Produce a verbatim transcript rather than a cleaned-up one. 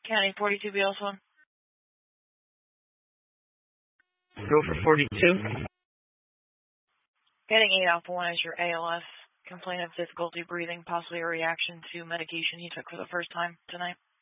County forty-two B L S one. Go for forty-two. Getting eight Alpha one as your A L S. Complaint of difficulty breathing, possibly a reaction to medication he took for the first time tonight.